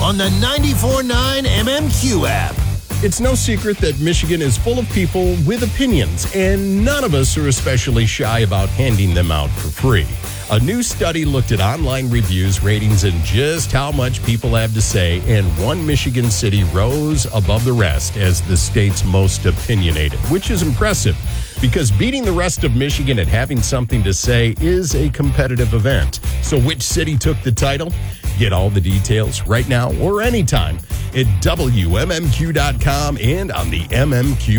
on the 94.9 MMQ app. It's no secret that Michigan is full of people with opinions, and none of us are especially shy about handing them out for free. A new study looked at online reviews, ratings, and just how much people have to say, and one Michigan city rose above the rest as the state's most opinionated, which is impressive because beating the rest of Michigan at having something to say is a competitive event. So which city took the title? Get all the details right now or anytime at WMMQ.com and on the MMQ